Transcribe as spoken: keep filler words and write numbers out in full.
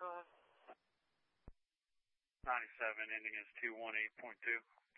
ninety-seven, ending is two one eight point two.